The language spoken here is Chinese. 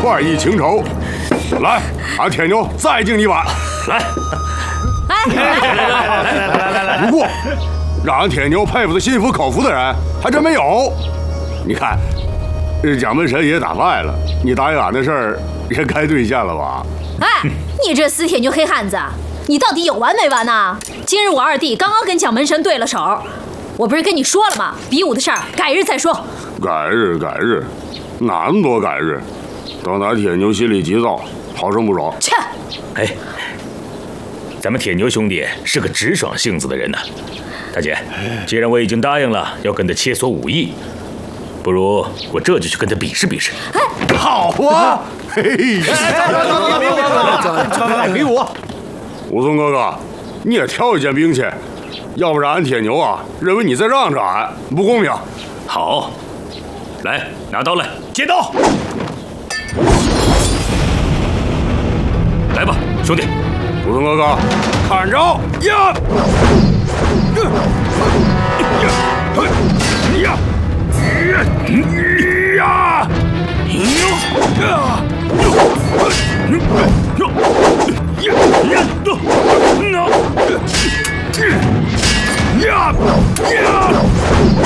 快意情仇。来，俺铁牛再敬你碗。 来， 来。不过，让俺铁牛佩服的心服口服的人还真没有。你看，蒋门神也打败了，你答应俺的事儿也该兑现了吧？ 哎，你这死铁牛黑汉子，你到底有完没完呐？今日我二弟刚刚跟蒋门神对了手，我不是跟你说了吗？比武的事儿改日再说。 改日，哪那么多改日？等咱铁牛心里急躁，好生不爽。 切！ 哎，咱们铁牛兄弟是个直爽性子的人呢。大姐，既然我已经答应了要跟他切磋武艺，不如我这就去跟他比试比试。 好啊！嘿， 比武。 武松哥哥，你也挑一件兵器，要不然俺铁牛啊认为你在让着俺，不公平。 好，来，拿刀来，接刀。来吧，兄弟。 武松哥哥，看招呀！呀！